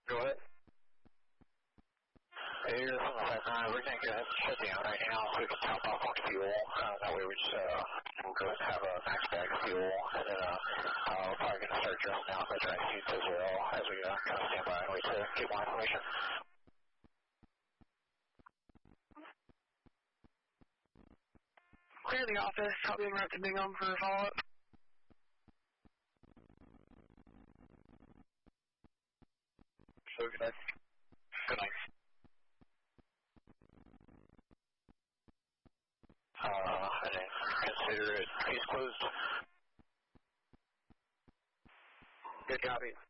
Go ahead. Hey, this is we're going to shut down right now so we can top off on fuel. That way we just we'll go have a max bag of fuel, and then we're probably going to start dressing out the dry suits as well as we kind of stand by and wait to get more information. Clear the office. Copy and route to Bingham for follow-up. So good night. Good night. And then consider it case closed. Good copy.